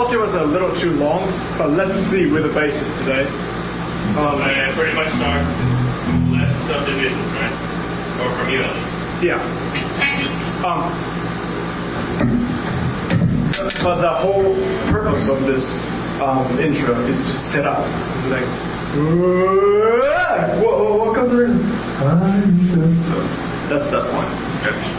thought it was a little too long, but let's see with the basis today. It pretty much starts with less subdivisions, right? Or from you, yeah. But the whole purpose of this intro is to set up. Like, whoa, welcome to. So that's that point. Okay.